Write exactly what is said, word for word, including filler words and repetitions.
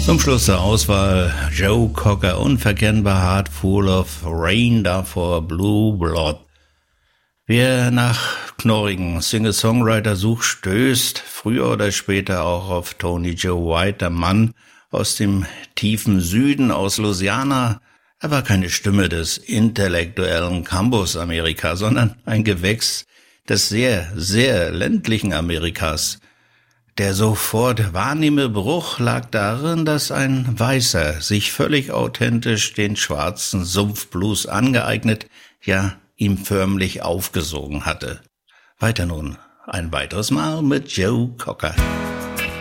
Zum Schluss der Auswahl Joe Cocker, unverkennbar Heart Full of Rain, davor Blue Blood. Wer nach knorrigen Singer-Songwriter-Such stößt, früher oder später auch auf Tony Joe White, der Mann aus dem tiefen Süden, aus Louisiana. Er war keine Stimme des intellektuellen Campus Amerika, sondern ein Gewächs des sehr, sehr ländlichen Amerikas. Der sofort wahrnehmende Bruch lag darin, dass ein Weißer sich völlig authentisch den schwarzen Sumpfblues angeeignet, ja, ihm förmlich aufgesogen hatte. Weiter nun, ein weiteres Mal mit Joe Cocker.